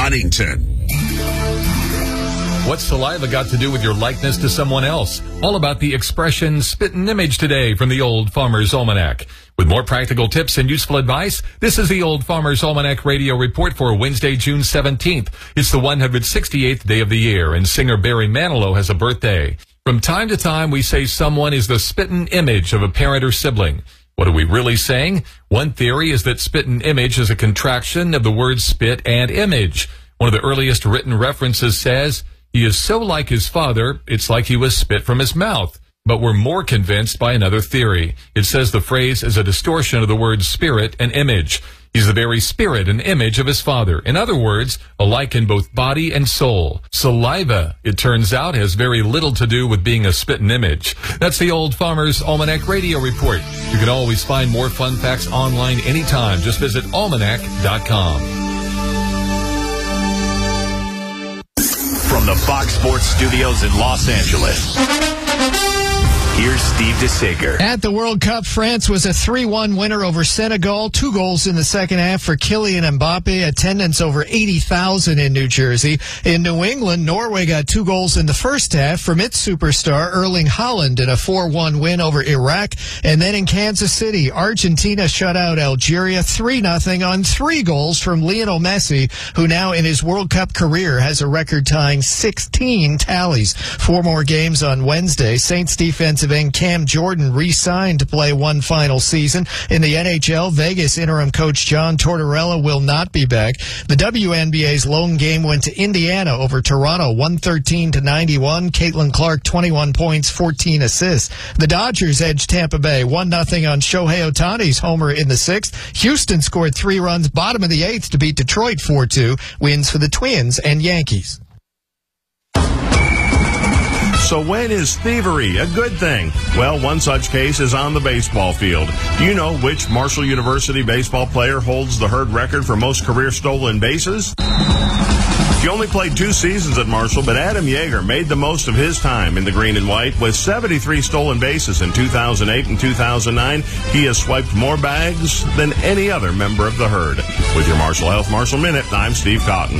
Huntington. What's saliva got to do with your likeness to someone else? All about the expression spittin' image today from the Old Farmer's Almanac. With more practical tips and useful advice, this is the Old Farmer's Almanac radio report for Wednesday, June 17th. It's the 168th day of the year, and singer Barry Manilow has a birthday. From time to time, we say someone is the spittin' image of a parent or sibling. What are we really saying? One theory is that spittin' image is a contraction of the words spit and image. One of the earliest written references says, "He is so like his father, it's like he was spit from his mouth." But we're more convinced by another theory. It says the phrase is a distortion of the words spirit and image. He's the very spirit and image of his father. In other words, alike in both body and soul. Saliva, it turns out, has very little to do with being a spittin' image. That's the Old Farmer's Almanac radio report. You can always find more fun facts online anytime. Just visit almanac.com. From the Fox Sports Studios in Los Angeles, here's Steve DeSager. At the World Cup, France was a 3-1 winner over Senegal. 2 goals in the second half for Kylian Mbappe. Attendance over 80,000 in New Jersey. In New England, Norway got 2 goals in the first half from its superstar Erling Haaland in a 4-1 win over Iraq. And then in Kansas City, Argentina shut out Algeria 3-0 on 3 goals from Lionel Messi, who now in his World Cup career has a record-tying 16 tallies. 4 more games on Wednesday. Saints defensive end Cam Jordan re-signed to play one final season. In the NHL, Vegas interim coach John Tortorella will not be back. The WNBA's lone game went to Indiana over Toronto, 113-91. Caitlin Clark, 21 points, 14 assists. The Dodgers edged Tampa Bay 1-0 on Shohei Ohtani's homer in the 6th. Houston scored 3 runs bottom of the 8th to beat Detroit 4-2. Wins for the Twins and Yankees. So when is thievery a good thing? Well, one such case is on the baseball field. Do you know which Marshall University baseball player holds the Herd record for most career stolen bases? He only played 2 seasons at Marshall, but Adam Yeager made the most of his time in the green and white. With 73 stolen bases in 2008 and 2009, he has swiped more bags than any other member of the Herd. With your Marshall Health Marshall Minute, I'm Steve Cotton.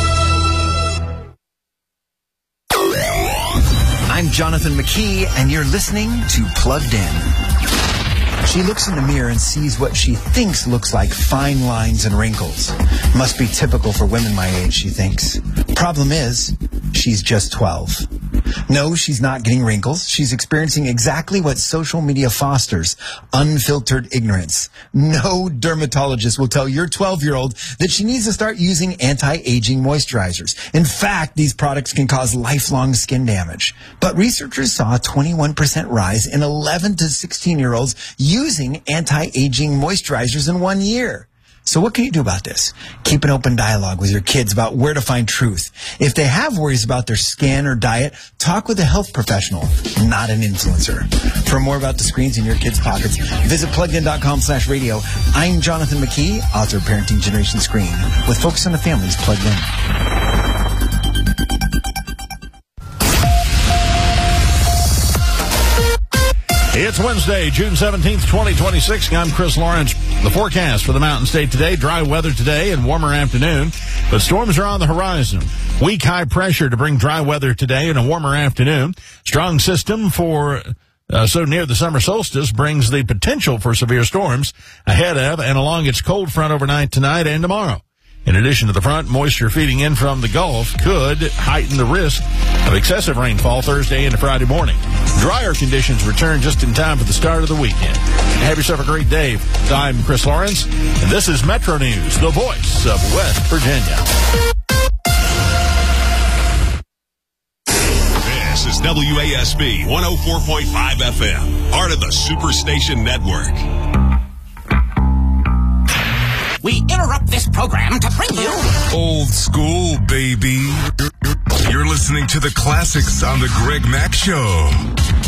I'm Jonathan McKee, and you're listening to Plugged In. She looks in the mirror and sees what she thinks looks like fine lines and wrinkles. Must be typical for women my age, she thinks. Problem is, she's just 12. No, she's not getting wrinkles. She's experiencing exactly what social media fosters, unfiltered ignorance. No dermatologist will tell your 12-year-old that she needs to start using anti-aging moisturizers. In fact, these products can cause lifelong skin damage. But researchers saw a 21% rise in 11 to 16-year-olds using anti-aging moisturizers in 1 year. So what can you do about this? Keep an open dialogue with your kids about where to find truth. If they have worries about their skin or diet, talk with a health professional, not an influencer. For more about the screens in your kids' pockets, visit PluggedIn.com/radio. I'm Jonathan McKee, author of Parenting Generation Screen, with Focus on the Families Plugged In. It's Wednesday, June 17th, 2026. I'm Chris Lawrence. The forecast for the Mountain State today, dry weather today and warmer afternoon, but storms are on the horizon. Weak high pressure to bring dry weather today and a warmer afternoon. Strong system for so near the summer solstice brings the potential for severe storms ahead of and along its cold front overnight tonight and tomorrow. In addition to the front, moisture feeding in from the Gulf could heighten the risk of excessive rainfall Thursday into Friday morning. Drier conditions return just in time for the start of the weekend. Have yourself a great day. I'm Chris Lawrence, and this is Metro News, the voice of West Virginia. This is WASB 104.5 FM, part of the Superstation Network. We interrupt this program to bring you Old School, baby. You're listening to the classics on the Greg Mack Show.